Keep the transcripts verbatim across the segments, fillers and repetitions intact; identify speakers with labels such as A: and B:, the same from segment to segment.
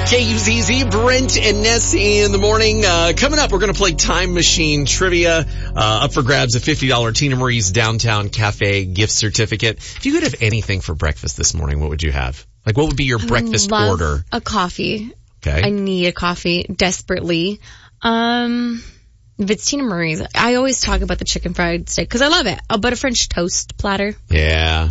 A: K U Z Z, Brent and Nessie in the morning. Uh, coming up, we're going to play Time Machine Trivia. Uh, up for grabs, a fifty dollars Tina Marie's Downtown Cafe gift certificate. If you could have anything for breakfast this morning, what would you have? Like, what would be your
B: I
A: breakfast
B: love
A: order?
B: A coffee.
A: Okay.
B: I need a coffee desperately. Um, if it's Tina Marie's, I always talk about the chicken fried steak because I love it. I'll but a French toast platter.
A: Yeah.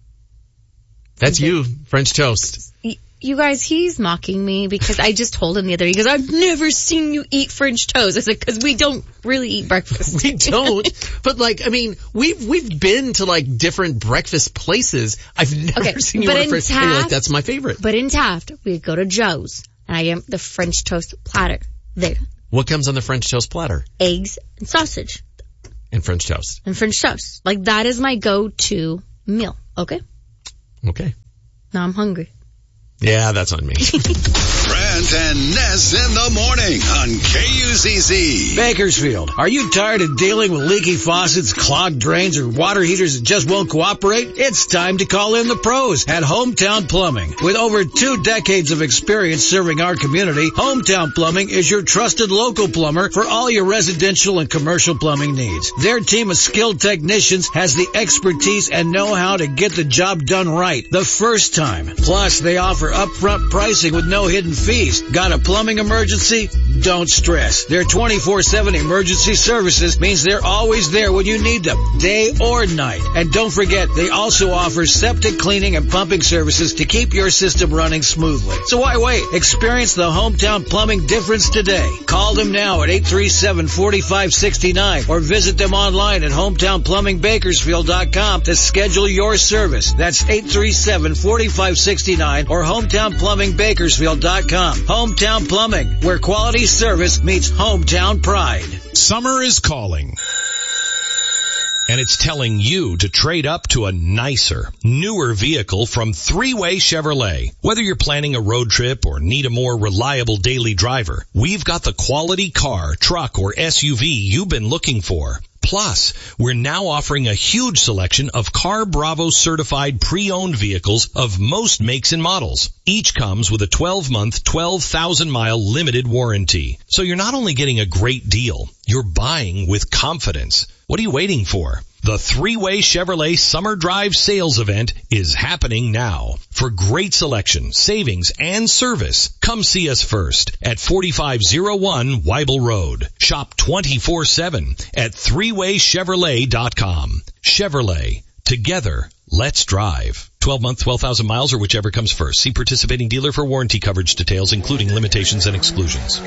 A: That's you, French toast.
B: You guys, he's mocking me because I just told him the other day, he goes, I've never seen you eat French toast. I said, because we don't really eat breakfast.
A: We don't. But like, I mean, we've, we've been to like different breakfast places. I've never
B: okay,
A: seen you order French toast. Like, that's my favorite.
B: But in Taft, we go to Joe's and I get the French toast platter there.
A: What comes on the French toast platter?
B: Eggs and sausage.
A: And French toast.
B: And French toast. Like, that is my go-to meal. Okay?
A: Okay.
B: Now I'm hungry.
A: Yeah, that's on me.
C: Brent and Ness in the morning on K U Z Z.
D: Bakersfield, are you tired of dealing with leaky faucets, clogged drains, or water heaters that just won't cooperate? It's time to call in the pros at Hometown Plumbing. With over two decades of experience serving our community, Hometown Plumbing is your trusted local plumber for all your residential and commercial plumbing needs. Their team of skilled technicians has the expertise and know-how to get the job done right the first time. Plus, they offer upfront pricing with no hidden fees. Got a plumbing emergency? Don't stress. Their twenty-four seven emergency services means they're always there when you need them, day or night. And don't forget, they also offer septic cleaning and pumping services to keep your system running smoothly. So why wait? Experience the Hometown Plumbing difference today. Call them now at eight three seven, four five six nine or visit them online at hometown plumbing bakersfield dot com to schedule your service. That's eight three seven, four five six nine or hometown plumbing bakersfield dot com. Hometown Plumbing, where quality service meets hometown pride.
E: Summer is calling. And it's telling you to trade up to a nicer, newer vehicle from Three-Way Chevrolet. Whether you're planning a road trip or need a more reliable daily driver, we've got the quality car, truck, or S U V you've been looking for. Plus, we're now offering a huge selection of Car Bravo certified pre-owned vehicles of most makes and models. Each comes with a twelve month, twelve thousand mile limited warranty. So you're not only getting a great deal, you're buying with confidence. What are you waiting for? The Three-Way Chevrolet Summer Drive Sales Event is happening now. For great selection, savings, and service, come see us first at forty-five oh one Weibel Road. Shop twenty-four seven at three way chevrolet dot com. Chevrolet. Together, let's drive. twelve month, twelve thousand miles, or whichever comes first. See participating dealer for warranty coverage details, including limitations and exclusions.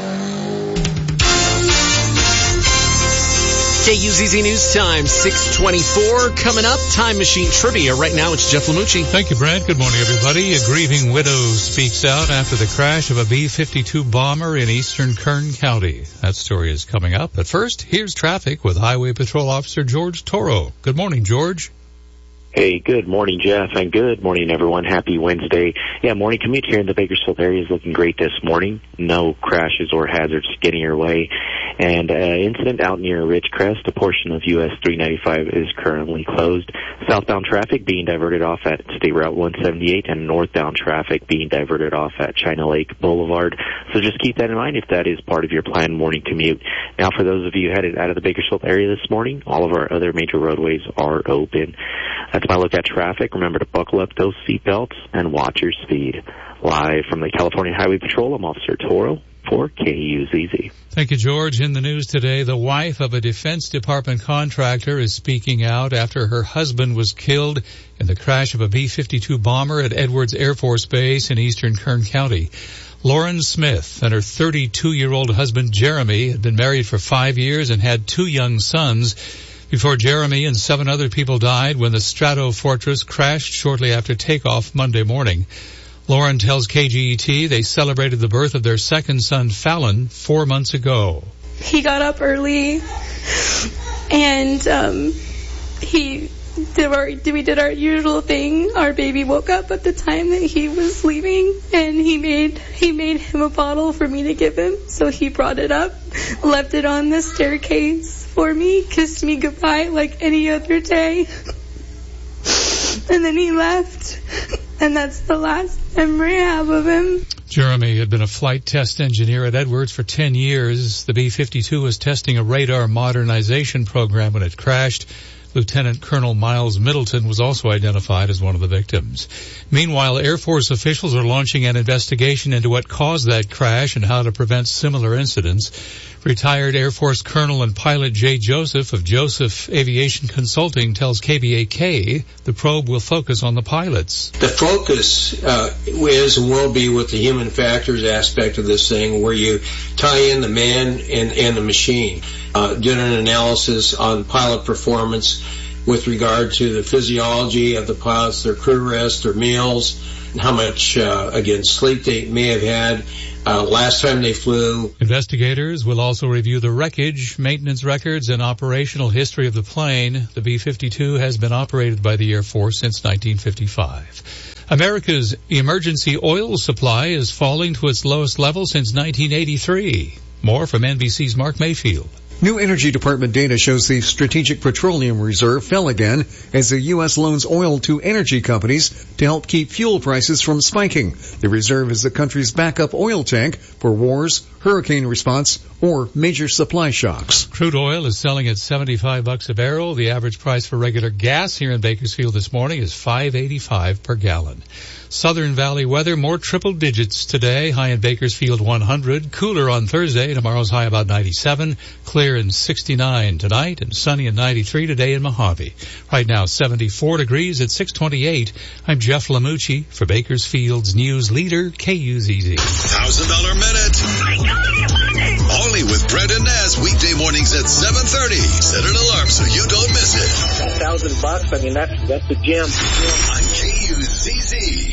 A: K U Z Z News Time, six twenty-four. Coming up, Time Machine Trivia. Right now, it's Jeff Lamucci.
F: Thank you, Brent. Good morning, everybody. A grieving widow speaks out after the crash of a B fifty-two bomber in eastern Kern County. That story is coming up. But first, here's traffic with Highway Patrol Officer George Toro. Good morning, George.
G: Hey, good morning, Jeff, and good morning, everyone. Happy Wednesday. Yeah, morning commute here in the Bakersfield area is looking great this morning. No crashes or hazards getting your way. And uh, incident out near Ridgecrest, a portion of U S three ninety-five is currently closed. Southbound traffic being diverted off at State Route one seventy-eight, and northbound traffic being diverted off at China Lake Boulevard. So just keep that in mind if that is part of your planned morning commute. Now, for those of you headed out of the Bakersfield area this morning, all of our other major roadways are open. That's my look at traffic. Remember to buckle up those seatbelts and watch your speed. Live from the California Highway Patrol, I'm Officer Toro for K U Z Z.
F: Thank you, George. In the news today, the wife of a Defense Department contractor is speaking out after her husband was killed in the crash of a B fifty-two bomber at Edwards Air Force Base in eastern Kern County. Lauren Smith and her thirty-two-year-old husband, Jeremy, had been married for five years and had two young sons before Jeremy and seven other people died when the Strato Fortress crashed shortly after takeoff Monday morning. Lauren tells K G E T they celebrated the birth of their second son, Fallon, four months ago.
H: He got up early, and um, he did our, we did our usual thing. Our baby woke up at the time that he was leaving, and he made he made him a bottle for me to give him. So he brought it up, left it on the staircase for me, kissed me goodbye like any other day, and then he left. And that's the last memory I have of him.
F: Jeremy had been a flight test engineer at Edwards for ten years. The B fifty-two was testing a radar modernization program when it crashed. Lieutenant Colonel Miles Middleton was also identified as one of the victims. Meanwhile, Air Force officials are launching an investigation into what caused that crash and how to prevent similar incidents. Retired Air Force Colonel and pilot Jay Joseph of Joseph Aviation Consulting tells K B A K the probe will focus on the pilots.
I: The focus uh, is and will be with the human factors aspect of this thing, where you tie in the man and, and the machine. Uh, did an analysis on pilot performance with regard to the physiology of the pilots, their crew rest, their meals, how much, uh, again, sleep they may have had uh, last time they flew.
F: Investigators will also review the wreckage, maintenance records, and operational history of the plane. The B fifty-two has been operated by the Air Force since nineteen fifty-five. America's emergency oil supply is falling to its lowest level since nineteen eighty-three. More from N B C's Mark Mayfield.
J: New Energy Department data shows the Strategic Petroleum Reserve fell again as the U S loans oil to energy companies to help keep fuel prices from spiking. The reserve is the country's backup oil tank for wars, hurricane response, or major supply shocks.
F: Crude oil is selling at seventy-five bucks a barrel. The average price for regular gas here in Bakersfield this morning is five eighty-five per gallon. Southern Valley weather, more triple digits today. High in Bakersfield one hundred. Cooler on Thursday. Tomorrow's high about ninety-seven. Clear and sixty-nine tonight, and sunny and ninety-three today in Mojave. Right now seventy-four degrees at six twenty-eight. I'm Jeff Lamucci for Bakersfield's news leader, K U Z Z.
C: one thousand dollars minute. Only with Brent and Naz weekday mornings at seven thirty. Set an alarm so you don't miss it.
K: A thousand bucks. I mean, that's that's the gem.
C: On K U Z Z.